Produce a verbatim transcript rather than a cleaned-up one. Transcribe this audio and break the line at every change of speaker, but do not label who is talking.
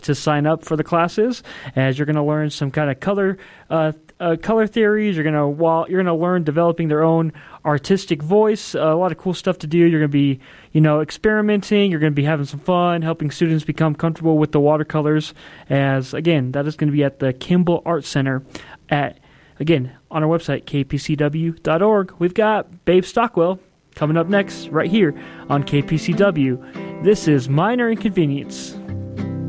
to sign up for the classes, as you're going to learn some kind of color uh, uh, color theories. You're going to while you're going to learn developing their own artistic voice. Uh, a lot of cool stuff to do. You're going to be, you know, experimenting. You're going to be having some fun, helping students become comfortable with the watercolors. As again, that is going to be at the Kimball Art Center at again on our website k p c w dot org. We've got Babe Stockwell coming up next right here on K P C W. This is Minor Inconvenience.